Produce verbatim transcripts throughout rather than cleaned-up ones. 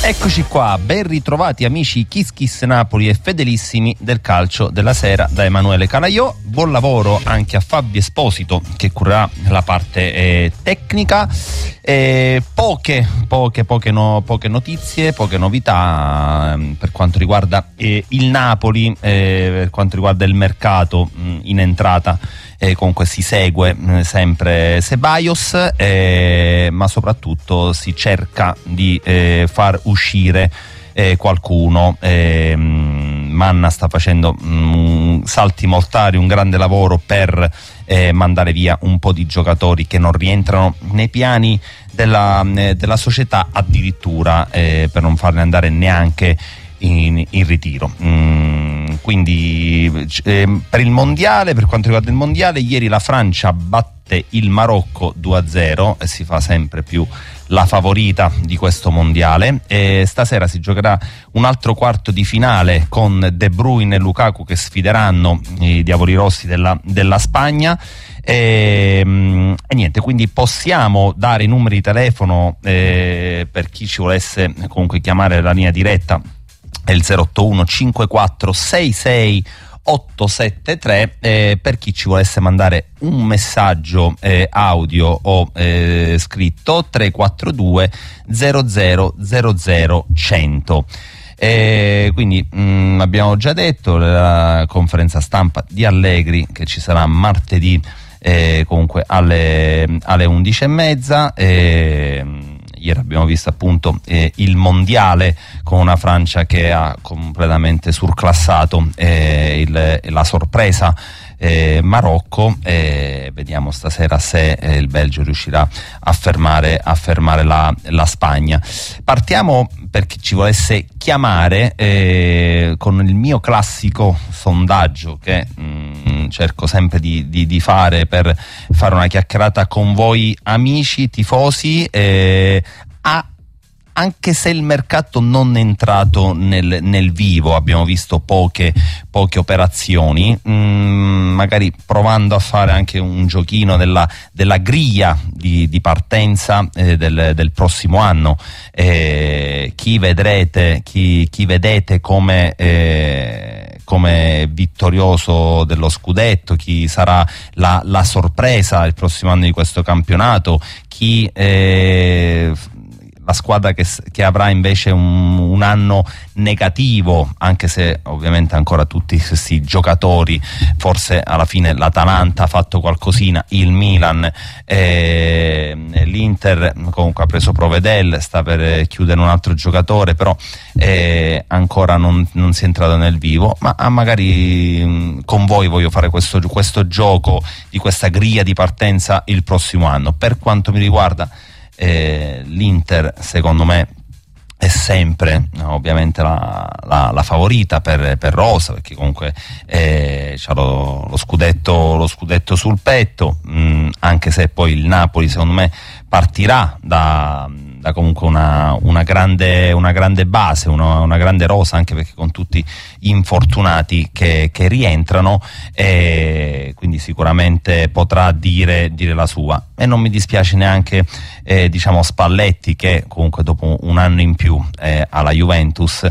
Eccoci qua, ben ritrovati amici Kiss Kiss Napoli e fedelissimi del calcio della sera da Emanuele Calaiò. Buon lavoro anche a Fabio Esposito che curerà la parte eh, tecnica. Eh, poche, poche, poche, no, poche notizie, poche novità eh, per quanto riguarda eh, il Napoli, eh, per quanto riguarda il mercato mh, in entrata. Eh, comunque si segue eh, sempre Ceballos, eh, ma soprattutto si cerca di eh, far uscire eh, qualcuno. eh, Manna sta facendo mh, salti mortali, un grande lavoro per eh, mandare via un po' di giocatori che non rientrano nei piani della, eh, della società, addirittura eh, per non farne andare neanche In, in ritiro. Mm, quindi eh, per il mondiale, per quanto riguarda il mondiale, ieri la Francia batte il Marocco due a zero e si fa sempre più la favorita di questo mondiale. E stasera si giocherà un altro quarto di finale con De Bruyne e Lukaku che sfideranno i diavoli rossi della, della Spagna. E, e niente, quindi possiamo dare i numeri di telefono eh, per chi ci volesse comunque chiamare la linea diretta. È il zero otto uno cinque quattro sei sei otto sette tre, eh, per chi ci volesse mandare un messaggio eh, audio o eh, scritto tre quattro due zero zero zero zero cento. Eh, quindi mh, abbiamo già detto la conferenza stampa di Allegri che ci sarà martedì eh, comunque alle, alle undici e mezza. eh, Ieri abbiamo visto appunto eh, il mondiale con una Francia che ha completamente surclassato eh, il, la sorpresa eh, Marocco. E vediamo stasera se eh, il Belgio riuscirà a fermare, a fermare la, la Spagna. Partiamo, per chi ci volesse chiamare, eh, con il mio classico sondaggio che mh, cerco sempre di, di, di fare per fare una chiacchierata con voi amici tifosi. eh, a Anche se il mercato non è entrato nel, nel vivo, abbiamo visto poche, poche operazioni, mm, magari provando a fare anche un giochino della, della griglia di, di partenza eh, del, del prossimo anno. Eh, chi vedrete, chi, chi vedete come, eh, come vittorioso dello scudetto, chi sarà la, la sorpresa il prossimo anno di questo campionato, chi... Eh, la squadra che, che avrà invece un, un anno negativo, anche se ovviamente ancora tutti questi giocatori, forse alla fine l'Atalanta ha fatto qualcosina, il Milan, eh, l'Inter comunque ha preso Provedel, sta per chiudere un altro giocatore, però eh, ancora non, non si è entrato nel vivo. Ma ah, magari mh, con voi voglio fare questo, questo gioco di questa griglia di partenza il prossimo anno. Per quanto mi riguarda, Eh, l'Inter secondo me è sempre no, ovviamente la, la, la favorita per, per Rosa, perché comunque eh, c'ha lo, lo scudetto lo scudetto sul petto, mh, anche se poi il Napoli secondo me partirà da, da comunque una, una grande una grande base, una, una grande rosa, anche perché con tutti gli infortunati che, che rientrano, e quindi sicuramente potrà dire, dire la sua. E non mi dispiace neanche eh, diciamo Spalletti, che comunque dopo un anno in più eh, alla Juventus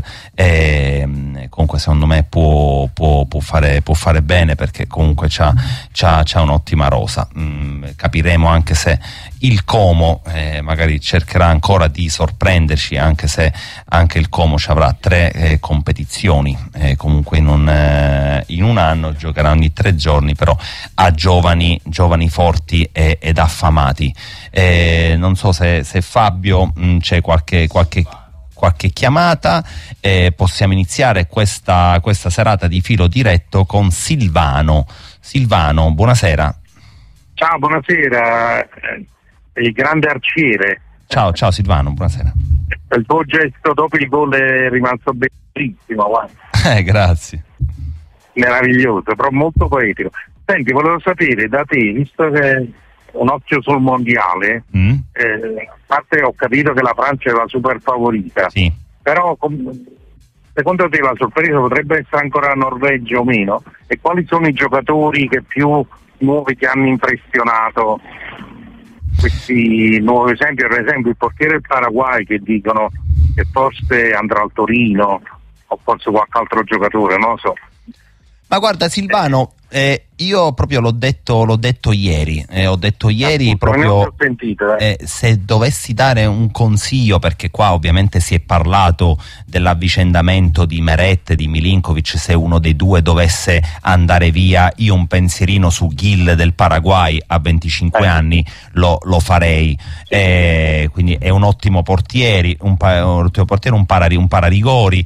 eh, comunque secondo me può, può, può, fare, può fare bene, perché comunque c'ha, c'ha, c'ha un'ottima rosa. Mm, capiremo anche se il Como eh, magari cercherà ancora di sorprenderci, anche se anche il Como ci avrà tre eh, competizioni eh, comunque in un, eh, in un anno, giocherà ogni tre giorni, però ha giovani, giovani forti e, ed affamati. Eh, non so se, se Fabio mh, c'è qualche, qualche, qualche chiamata. Eh, possiamo iniziare questa, questa serata di filo diretto con Silvano. Silvano, buonasera. Ciao, buonasera. Il grande Arciere. Ciao, ciao Silvano, buonasera. Il tuo gesto dopo il gol è rimasto bellissimo, guarda. Eh, grazie. Meraviglioso, però molto poetico. Senti, volevo sapere da te, visto che un occhio sul mondiale, mm. eh, a parte ho capito che la Francia è la super favorita, sì. Però com- secondo te la sorpresa potrebbe essere ancora la Norvegia o meno? E quali sono i giocatori che più nuovi che hanno impressionato? Questi nuovi esempi, per esempio il portiere del Paraguay, che dicono che forse andrà al Torino o forse qualche altro giocatore, non lo so. Ma guarda Silvano, eh, io proprio l'ho detto, l'ho detto ieri, eh, ho detto ieri Appunto, proprio sentito, eh. eh, se dovessi dare un consiglio, perché qua ovviamente si è parlato dell'avvicendamento di Meret, di Milinkovic, se uno dei due dovesse andare via, io un pensierino su Gil del Paraguay a venticinque eh. anni lo, lo farei, eh, quindi è un ottimo portiere, un, pa un ottimo portiere, un, parari un pararigori,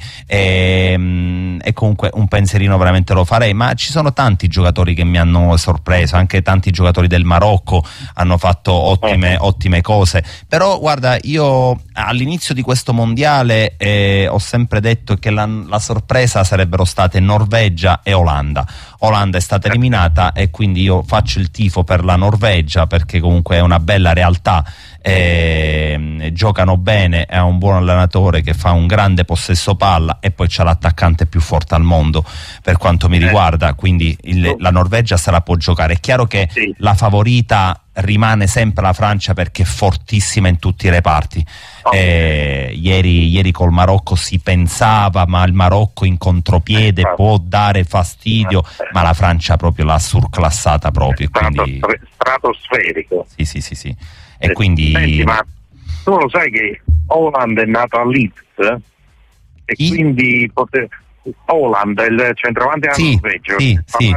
eh, e comunque un pensierino veramente lo farei, ma ci sono tanti giocatori che mi hanno sorpreso, anche tanti giocatori del Marocco hanno fatto ottime, ottime cose, però guarda, io all'inizio di questo mondiale eh, ho sempre detto che la, la sorpresa sarebbero state Norvegia e Olanda. Olanda è stata eliminata e quindi io faccio il tifo per la Norvegia, perché comunque è una bella realtà, eh, giocano bene, è un buon allenatore che fa un grande possesso palla e poi c'ha l'attaccante più forte al mondo per quanto mi riguarda, quindi il, la Norvegia se la può giocare. È chiaro che sì, la favorita rimane sempre la Francia perché è fortissima in tutti i reparti. Okay. Eh, ieri, ieri col Marocco si pensava, ma il Marocco in contropiede eh, può dare fastidio, eh, ma la Francia proprio l'ha surclassata proprio, strato, quindi stratosferico. Sì, sì, sì, sì. E eh, quindi senti, ma tu lo sai che Holland è nato a Leeds e I? quindi poteva Holland, il centravanti della sì, Norvegia, sì, sì.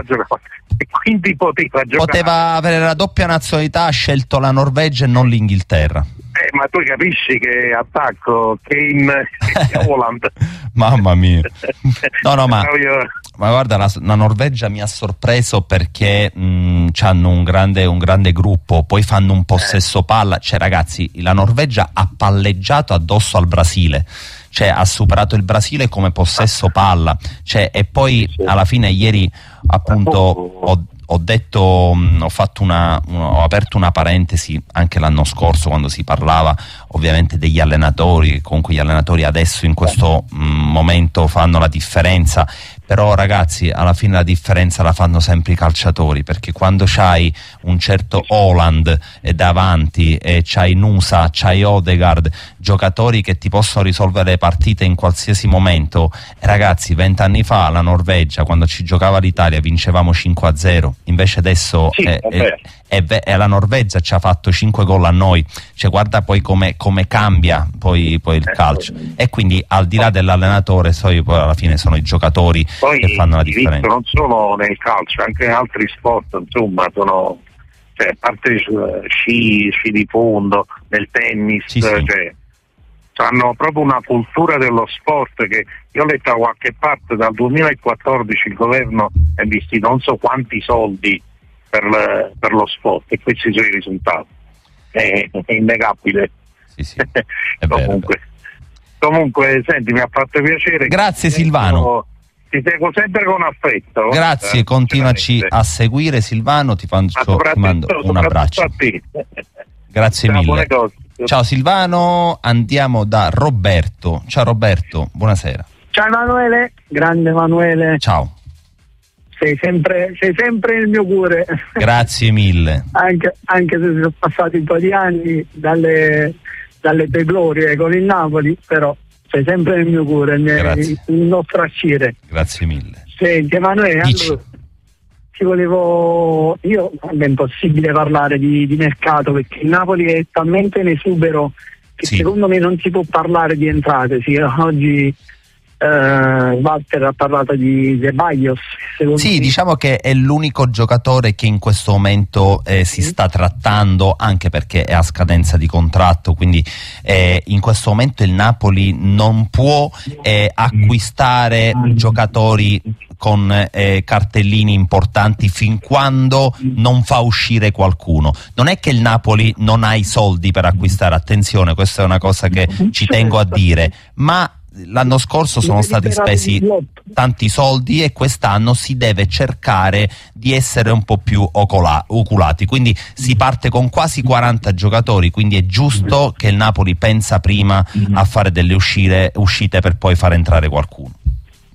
E quindi poteva giocare, poteva avere la doppia nazionalità, ha scelto la Norvegia e non l'Inghilterra. Eh, ma tu capisci che attacco Kane e Holland. Mamma mia. No, no, ma, ma guarda, la, la Norvegia mi ha sorpreso perché hanno un grande, un grande gruppo, poi fanno un possesso palla, cioè ragazzi, la Norvegia ha palleggiato addosso al Brasile, cioè ha superato il Brasile come possesso palla, cioè, e poi alla fine ieri appunto ho, ho detto, mh, ho fatto una, un, ho aperto una parentesi anche l'anno scorso quando si parlava ovviamente degli allenatori, comunque gli allenatori adesso in questo mh, momento fanno la differenza, però ragazzi alla fine la differenza la fanno sempre i calciatori, perché quando c'hai un certo Haaland eh, davanti e c'hai Nusa, c'hai Odegaard, giocatori che ti possono risolvere le partite in qualsiasi momento, eh, ragazzi vent'anni fa la Norvegia quando ci giocava l'Italia vincevamo cinque a zero, invece adesso sì, è, è, è, è la Norvegia ci ha fatto cinque gol a noi, cioè guarda poi come, come cambia poi, poi il calcio, e quindi al di là dell'allenatore poi alla fine sono i giocatori poi che fanno la differenza. Non solo nel calcio, anche in altri sport, insomma, sono, cioè, a parte sci, sci di fondo, nel tennis, sì, sì. Cioè, hanno proprio una cultura dello sport che io ho letto da qualche parte, dal duemilaquattordici il governo ha investito non so quanti soldi per, le, per lo sport e questi sono i risultati. È, è innegabile. Sì, sì. È comunque, vero. comunque, senti, mi ha fatto piacere. Grazie Silvano. Ti seguo sempre con affetto. Grazie, eh, continuaci a seguire Silvano, ti, faccio, ti mando un abbraccio. A te. Grazie Ciao, mille. Ciao Silvano, andiamo da Roberto. Ciao Roberto, buonasera. Ciao Emanuele, grande Emanuele. Ciao. Sei sempre, sei sempre nel mio cuore. Grazie mille. anche, anche se sono passati un po' di anni dalle, dalle tue glorie con il Napoli, però sei sempre nel mio cuore, nel, il nostro ascire. Grazie mille. Senti Emanuele, allora, ti volevo, io è impossibile parlare di, di mercato perché il Napoli è talmente in esubero che sì, secondo me non si può parlare di entrate. Sì, oggi eh, Walter ha parlato di Ceballos. Sì, me... diciamo che è l'unico giocatore che in questo momento eh, si sta trattando, anche perché è a scadenza di contratto, quindi eh, in questo momento il Napoli non può eh, acquistare giocatori con eh, cartellini importanti fin quando non fa uscire qualcuno. Non è che il Napoli non ha i soldi per acquistare, attenzione, questa è una cosa che ci tengo a dire, ma l'anno scorso sono stati spesi tanti soldi e quest'anno si deve cercare di essere un po' più oculati, quindi si parte con quasi quaranta giocatori, quindi è giusto che il Napoli pensa prima a fare delle uscite, uscite per poi far entrare qualcuno.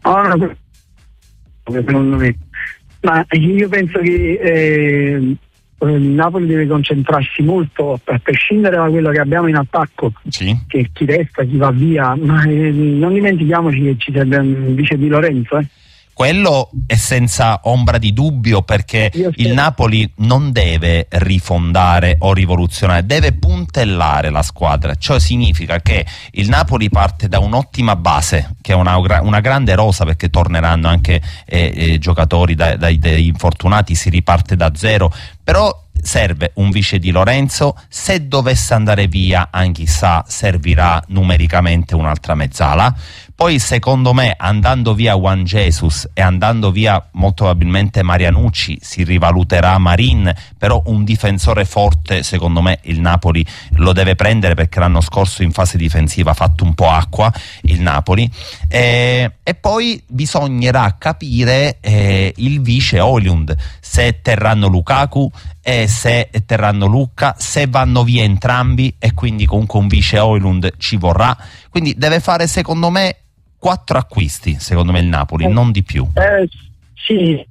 Secondo me, ma io penso che eh, il Napoli deve concentrarsi molto, a prescindere da quello che abbiamo in attacco, sì. che chi resta, chi va via, ma eh, non dimentichiamoci che ci serve un vice di Lorenzo. Eh. Quello è senza ombra di dubbio, perché il Napoli non deve rifondare o rivoluzionare, deve puntellare la squadra. Ciò significa che il Napoli parte da un'ottima base, che è una, una grande rosa, perché torneranno anche eh, eh, giocatori dai, dai, dai infortunati, si riparte da zero, però serve un vice di Lorenzo. Se dovesse andare via, anche chissà, servirà numericamente un'altra mezzala. Poi secondo me, andando via Juan Jesus e andando via molto probabilmente Marianucci, si rivaluterà Marin, però un difensore forte secondo me il Napoli lo deve prendere, perché l'anno scorso in fase difensiva ha fatto un po' acqua il Napoli. E, e poi bisognerà capire eh, il vice Højlund, se terranno Lukaku e se terranno Lucca, se vanno via entrambi, e quindi comunque un vice Højlund ci vorrà. Quindi deve fare secondo me quattro acquisti, secondo me il Napoli, eh, non di più. Eh, sì,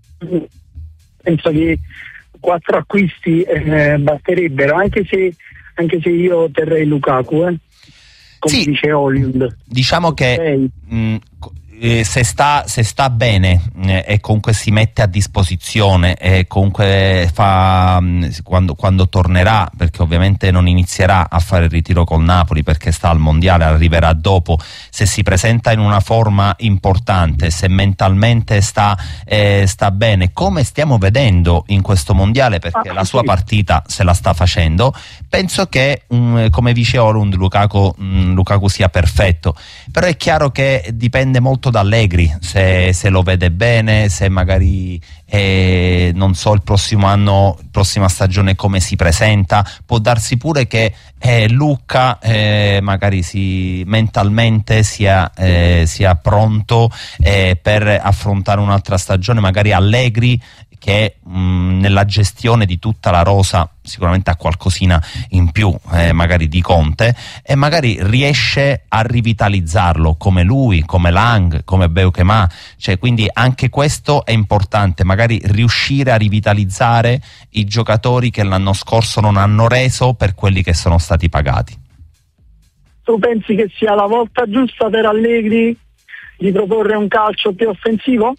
penso che quattro acquisti eh, basterebbero, anche se, anche se io terrei Lukaku, eh, come sì, dice Højlund. Diciamo che mh, eh, se, sta, se sta bene eh, e comunque si mette a disposizione e comunque fa mh, quando, quando tornerà, perché ovviamente non inizierà a fare il ritiro col Napoli perché sta al mondiale, arriverà dopo, se si presenta in una forma importante, se mentalmente sta, eh, sta bene, come stiamo vedendo in questo mondiale, perché ah, la sua sì. partita se la sta facendo, penso che um, come vice Højlund Lukaku, um, Lukaku sia perfetto. Però è chiaro che dipende molto da Allegri, se, se lo vede bene, se magari eh, non so il prossimo anno, prossima stagione come si presenta. Può darsi pure che eh, Lucca eh, magari si, mentalmente sia, eh, sia pronto eh, per affrontare un'altra stagione. Magari Allegri, che mh, nella gestione di tutta la rosa sicuramente ha qualcosina in più eh, magari di Conte, e magari riesce a rivitalizzarlo come lui, come Lang, come Beukema, cioè, quindi anche questo è importante, magari riuscire a rivitalizzare i giocatori che l'anno scorso non hanno reso per quelli che sono stati pagati. Tu pensi che sia la volta giusta per Allegri di proporre un calcio più offensivo?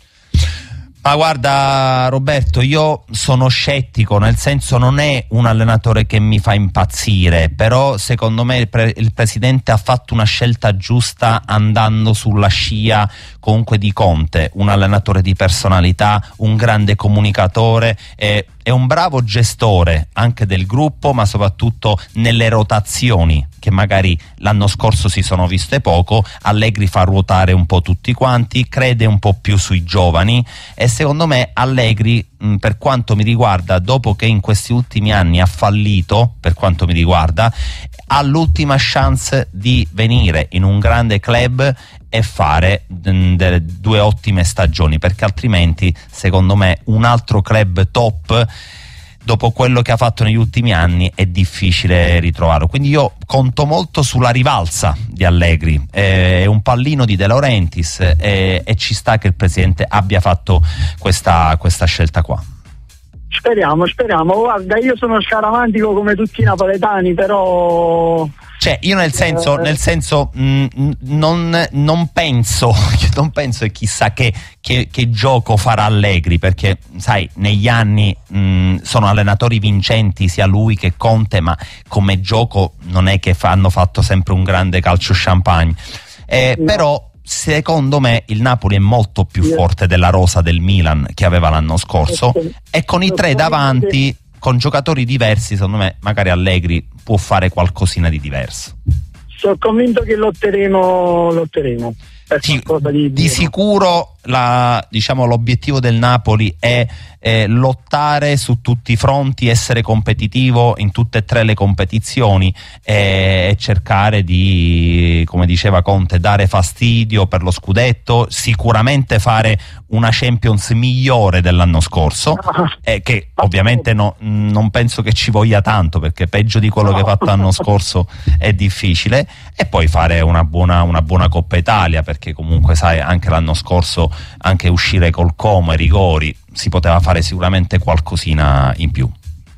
Ma guarda Roberto, io sono scettico, nel senso non è un allenatore che mi fa impazzire, però secondo me il, pre il presidente ha fatto una scelta giusta andando sulla scia comunque di Conte, un allenatore di personalità, un grande comunicatore, e è un bravo gestore anche del gruppo, ma soprattutto nelle rotazioni che magari l'anno scorso si sono viste poco. Allegri fa ruotare un po' tutti quanti, crede un po' più sui giovani, e secondo me Allegri, mh, per quanto mi riguarda, dopo che in questi ultimi anni ha fallito, per quanto mi riguarda, ha l'ultima chance di venire in un grande club e fare delle due ottime stagioni, perché altrimenti secondo me un altro club top dopo quello che ha fatto negli ultimi anni è difficile ritrovarlo. Quindi io conto molto sulla rivalsa di Allegri, è un pallino di De Laurentiis, e, e ci sta che il presidente abbia fatto questa, questa scelta qua. Speriamo, speriamo. Guarda, io sono scaramantico come tutti i napoletani, però... Cioè, io nel senso, nel senso mh, non, non penso, non penso e chissà che, che, che gioco farà Allegri, perché sai, negli anni mh, sono allenatori vincenti sia lui che Conte, ma come gioco non è che hanno fatto sempre un grande calcio champagne. Eh, no. Però secondo me il Napoli è molto più forte della rosa del Milan che aveva l'anno scorso, e con i tre davanti, con giocatori diversi, secondo me magari Allegri può fare qualcosina di diverso. Sono convinto che lotteremo, lotteremo. Sì, di, di sicuro la, diciamo, l'obiettivo del Napoli è eh, lottare su tutti i fronti, essere competitivo in tutte e tre le competizioni, eh, e cercare di, come diceva Conte, dare fastidio per lo scudetto, sicuramente fare una Champions migliore dell'anno scorso, eh, che ovviamente no, non penso che ci voglia tanto, perché peggio di quello che ha fatto l'anno scorso è difficile, e poi fare una buona, una buona Coppa Italia, perché comunque sai, anche l'anno scorso anche uscire col Como ai rigori si poteva fare sicuramente qualcosina in più.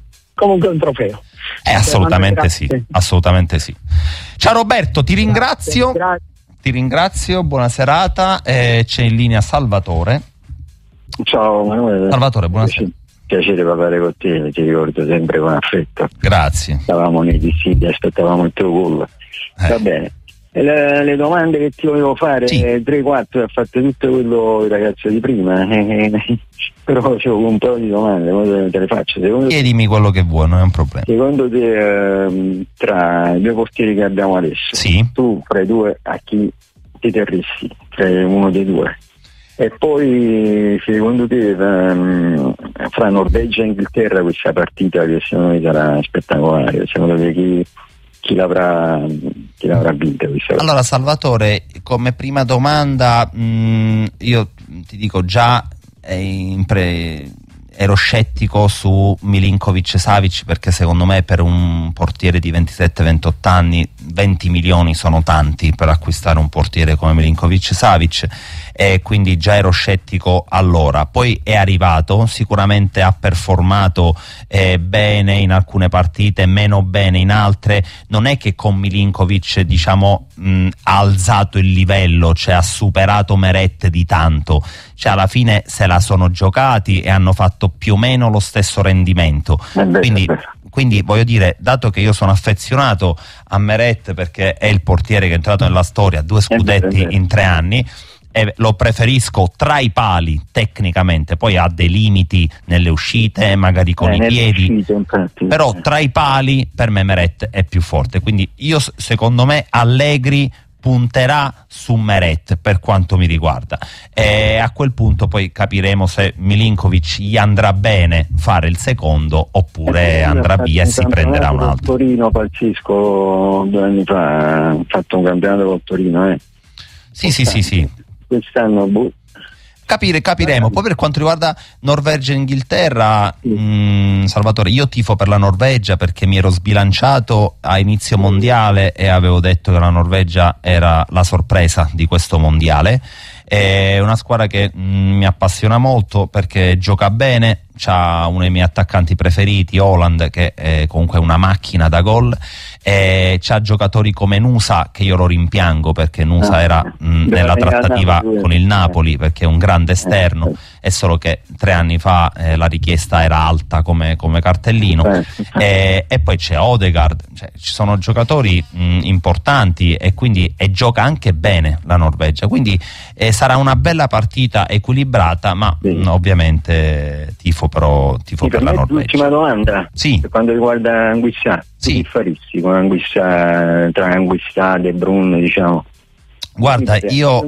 comunque è un trofeo. Eh, assolutamente sì, assolutamente sì. Ciao Roberto, ti ringrazio, grazie, grazie. ti ringrazio, buona serata. Eh, c'è in linea Salvatore. Ciao Manuele. Salvatore, buonasera. Piacere parlare con te, ti ricordo sempre con affetto. Grazie. Stavamo nei dissidi, aspettavamo il tuo gol. Eh. Va bene. Le, le domande che ti volevo fare, sì. tre quattro, ha fatto tutto quello il ragazzo di prima, però c'ho un po' di domande, te le faccio. Secondo Chiedimi te, quello che vuoi, non è un problema. Secondo te, eh, tra i due portieri che abbiamo adesso, sì. tu fra i due a chi ti terresti, tra uno dei due? E poi secondo te um, fra Norvegia e Inghilterra questa partita che secondo me sarà spettacolare, secondo te chi, chi l'avrà chi l'avrà vinta questa allora partita? Salvatore, come prima domanda mh, io ti dico già è in pre... ero scettico su Milinkovic-Savic perché secondo me per un portiere di ventisette ventotto anni venti milioni sono tanti per acquistare un portiere come Milinkovic-Savic, e quindi già ero scettico allora. Poi è arrivato, sicuramente ha performato eh, bene in alcune partite, meno bene in altre. Non è che con Milinkovic diciamo mh, ha alzato il livello, cioè ha superato Meret di tanto, cioè alla fine se la sono giocati e hanno fatto più o meno lo stesso rendimento. Quindi, quindi voglio dire, dato che io sono affezionato a Meret perché è il portiere che è entrato nella storia, due scudetti in tre anni, e lo preferisco tra i pali tecnicamente, poi ha dei limiti nelle uscite, magari con eh, i piedi, uscite, infatti, però tra i pali per me Meret è più forte, quindi io secondo me Allegri punterà su Meret per quanto mi riguarda, e a quel punto poi capiremo se Milinkovic gli andrà bene fare il secondo oppure eh, andrà via e si prenderà un altro. Torino pazzesco due anni fa, ha fatto un campionato col Torino, eh. Sì, sì, sì, sì. Quest'anno boh. Capire, capiremo. Poi per quanto riguarda Norvegia e Inghilterra, sì. mh, Salvatore, io tifo per la Norvegia perché mi ero sbilanciato a inizio mondiale e avevo detto che la Norvegia era la sorpresa di questo mondiale. È una squadra che mh, mi appassiona molto perché gioca bene, c'ha uno dei miei attaccanti preferiti, Haaland, che è comunque una macchina da gol, e c'ha giocatori come Nusa, che io lo rimpiango perché Nusa ah, era mh, nella trattativa con il Napoli perché è un grande esterno, eh, è solo che tre anni fa eh, la richiesta era alta come, come cartellino, eh, e, e poi c'è Odegaard, cioè, ci sono giocatori mh, importanti e quindi e gioca anche bene la Norvegia, quindi eh, sarà una bella partita equilibrata, ma sì. mh, ovviamente tifo però tifo sì, per, per la Norvegia. L'ultima domanda, sì. per quanto riguarda Anguissa, sì. Che faresti con Anguissa, tra Anguissa e De Bruyne, diciamo? Guarda, io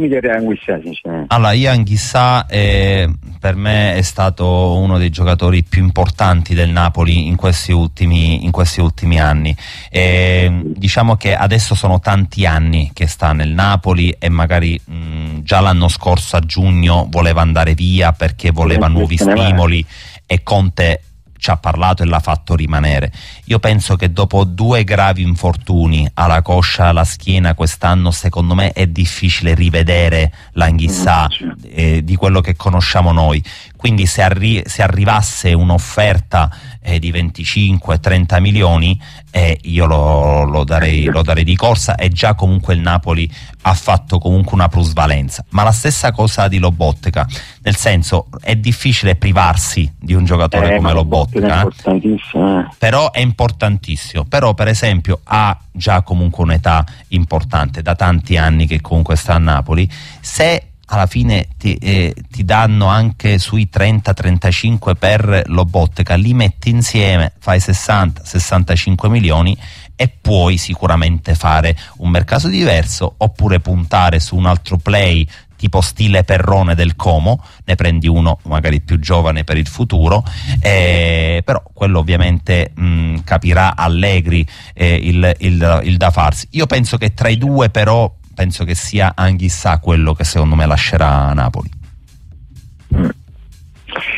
allora io Anguissa eh, per me è stato uno dei giocatori più importanti del Napoli in questi ultimi in questi ultimi anni. Eh, diciamo che adesso sono tanti anni che sta nel Napoli e magari mh, già l'anno scorso a giugno voleva andare via perché voleva nuovi stimoli e Conte ci ha parlato e l'ha fatto rimanere. Io penso che dopo due gravi infortuni alla coscia, alla schiena quest'anno, secondo me è difficile rivedere l'Anguissa eh, di quello che conosciamo noi. Quindi se, arri se arrivasse un'offerta eh, di venticinque trenta milioni eh, io lo, lo, darei, lo darei di corsa, e già comunque il Napoli ha fatto comunque una plusvalenza. Ma la stessa cosa di Lobotka, nel senso è difficile privarsi di un giocatore eh, come Lobotka, eh? Però è importantissimo, però per esempio ha già comunque un'età importante, da tanti anni che comunque sta a Napoli. Se alla fine ti, eh, ti danno anche sui trenta trentacinque per Lobotka, li metti insieme, fai sessanta sessantacinque milioni e puoi sicuramente fare un mercato diverso, oppure puntare su un altro play tipo stile Perrone del Como, ne prendi uno magari più giovane per il futuro, eh, però quello ovviamente mh, capirà Allegri eh, il, il, il da farsi. Io penso che tra i due però penso che sia Anguissa quello che secondo me lascerà Napoli.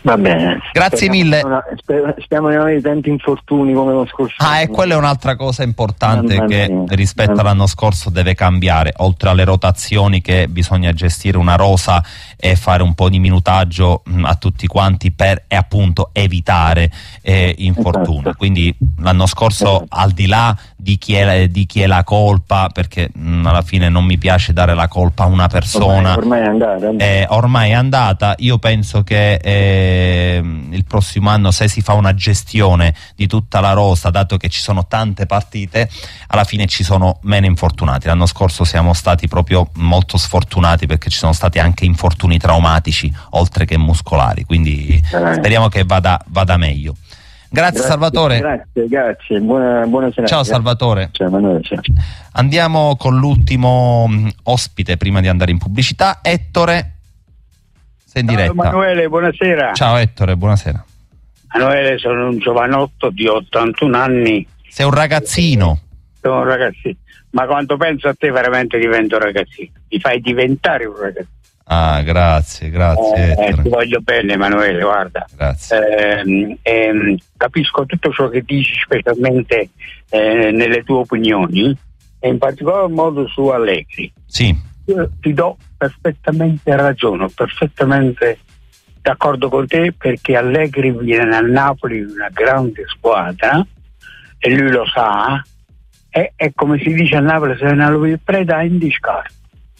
Va bene. Grazie speriamo mille. Una, speriamo di non avere tanti infortuni come lo scorso Ah, anno. e quella è un'altra cosa importante Mamma che mia. rispetto Mamma. all'anno scorso deve cambiare, oltre alle rotazioni che bisogna gestire una rosa e fare un po' di minutaggio mh, a tutti quanti per e appunto evitare eh, infortuni. Esatto. Quindi l'anno scorso, Esatto. al di là di chi è, di chi è la colpa, perché mh, alla fine non mi piace dare la colpa a una persona, Ormai, ormai è andata. eh, ormai è andata. Io penso che eh, il prossimo anno, se si fa una gestione di tutta la rosa, dato che ci sono tante partite, alla fine ci sono meno infortunati. L'anno scorso siamo stati proprio molto sfortunati perché ci sono stati anche infortuni traumatici oltre che muscolari, quindi Eh. speriamo che vada, vada meglio. Grazie, Grazie, Salvatore. Grazie, grazie. Buona, buona serata. Ciao Salvatore. Ciao Manuele, ciao. Andiamo con l'ultimo mh, ospite prima di andare in pubblicità. Ettore, sei in diretta. Ciao Emanuele, buonasera. Ciao Ettore, buonasera. Emanuele, sono un giovanotto di ottantuno anni, Sei un ragazzino. sono un ragazzino, ma quando penso a te veramente divento un ragazzino, mi fai diventare un ragazzino. Ah, grazie, grazie Eh, Ettore. ti voglio bene Emanuele, guarda. Grazie. Ehm, ehm, capisco tutto ciò che dici, specialmente eh, nelle tue opinioni, e in particolar modo su Allegri. Sì, Io ti do perfettamente ragione, ho perfettamente d'accordo con te, perché Allegri viene a Napoli una grande squadra e lui lo sa, e, e come si dice a Napoli, se non lo preda in discarto.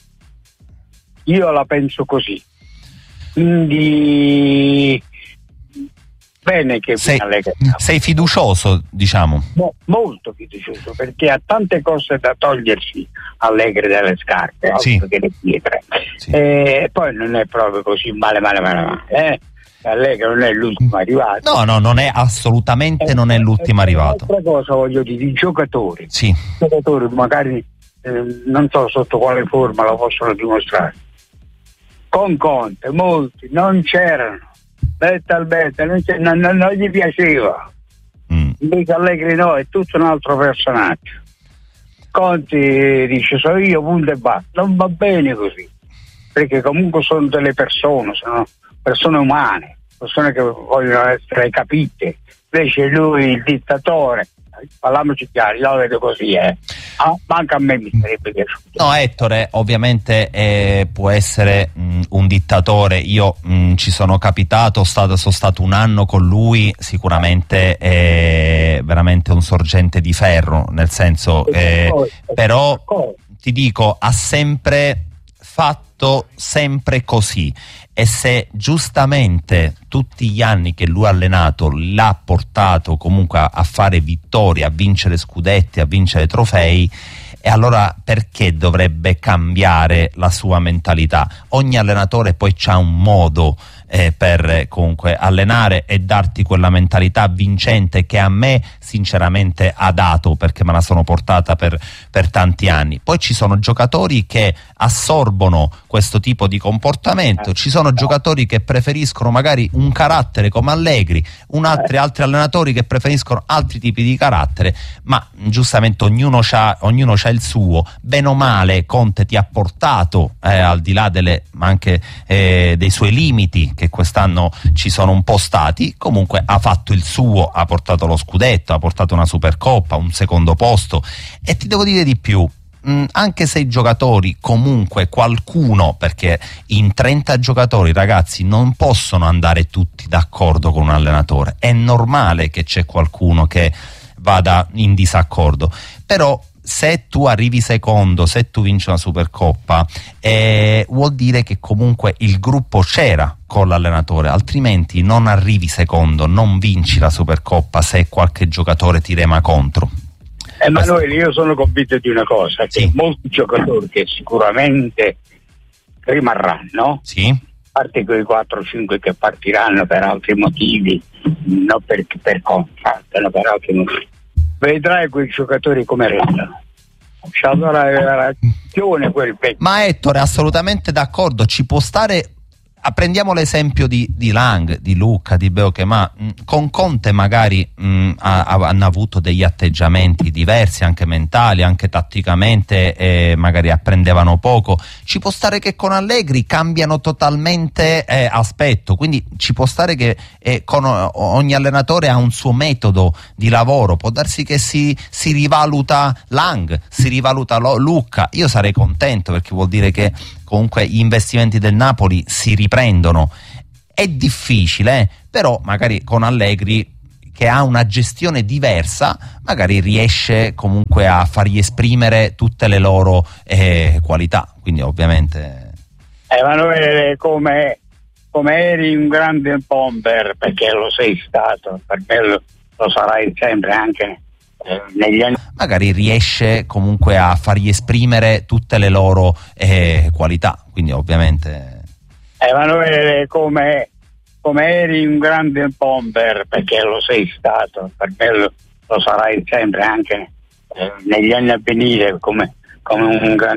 Io la penso così, quindi bene che sei, Allegri sei fiducioso, diciamo. Mo- molto fiducioso, perché ha tante cose da togliersi Allegri dalle scarpe, altro Sì. che le pietre. Sì. E poi non è proprio così male male male, male eh? Allegri non è l'ultimo arrivato. No, no, non è assolutamente non è l'ultimo arrivato. Un'altra cosa voglio dire, i giocatori. Sì, I giocatori magari eh, non so sotto quale forma lo possono dimostrare. Con Conte molti non c'erano, lettalmente non, c'è- non, non, non gli piaceva. mm. Invece Allegri no, è tutto un altro personaggio. Conte dice sono io, punto e basta. Non va bene così, perché comunque sono delle persone, sono persone umane, persone che vogliono essere capite. Invece lui, il dittatore, parliamoci chiaro, io lo vedo così, eh. Ah, manca a me mi sarebbe piaciuto. No, Ettore ovviamente eh, può essere mh, un dittatore. Io mh, ci sono capitato, stato, sono stato un anno con lui, sicuramente è veramente un sorgente di ferro, nel senso eh, però ti dico, ha sempre fatto sempre così, e se giustamente tutti gli anni che lui ha allenato l'ha portato comunque a, a fare vittorie, a vincere scudetti, a vincere trofei, e allora perché dovrebbe cambiare la sua mentalità? Ogni allenatore poi c'ha un modo eh, per eh, comunque allenare e darti quella mentalità vincente che a me sinceramente ha dato, perché me la sono portata per, per tanti anni. Poi ci sono giocatori che assorbono questo tipo di comportamento, ci sono giocatori che preferiscono magari un carattere come Allegri, un altri, altri allenatori che preferiscono altri tipi di carattere, ma giustamente ognuno c'ha, ognuno c'ha il suo. Bene o male Conte ti ha portato eh, al di là delle, anche eh, dei suoi limiti che quest'anno ci sono un po' stati, comunque ha fatto il suo, ha portato lo scudetto, ha portato una Supercoppa, un secondo posto. E ti devo dire di più, mh, anche se i giocatori, comunque qualcuno, perché in trenta giocatori, ragazzi, non possono andare tutti d'accordo con un allenatore, è normale che c'è qualcuno che vada in disaccordo, però se tu arrivi secondo, se tu vinci una Supercoppa, eh, vuol dire che comunque il gruppo c'era con l'allenatore, altrimenti non arrivi secondo, non vinci la Supercoppa se qualche giocatore ti rema contro. Emanuele, io sono convinto di una cosa, che Sì. molti giocatori che sicuramente rimarranno, Sì? a parte quei quattro o cinque che partiranno per altri motivi, non per, per contratto, no, per altri motivi, vedrai quei giocatori come restano. C'ha la ragione quel vecchio. Ma Ettore, assolutamente d'accordo, ci può stare Prendiamo l'esempio di, di Lang, di Lucca, di Beoche, ma mh, con Conte magari mh, ha, hanno avuto degli atteggiamenti diversi, anche mentali, anche tatticamente, e magari apprendevano poco. Ci può stare che con Allegri cambiano totalmente eh, aspetto, quindi ci può stare che eh, con ogni allenatore ha un suo metodo di lavoro, può darsi che si, si rivaluta Lang, si rivaluta Lucca. Io sarei contento, perché vuol dire che comunque gli investimenti del Napoli si riprendono. È difficile, eh? Però magari con Allegri, che ha una gestione diversa, magari riesce comunque a fargli esprimere tutte le loro eh, qualità. Quindi ovviamente Emanuele, come, come eri un grande bomber, perché lo sei stato, per me lo, lo sarai sempre anche eh, negli anni. Magari riesce comunque a fargli esprimere tutte le loro eh, qualità. Quindi ovviamente Emanuele, come, come eri un grande bomber, perché lo sei stato, per me lo, lo sarai sempre anche eh, negli anni a venire, come, come un grande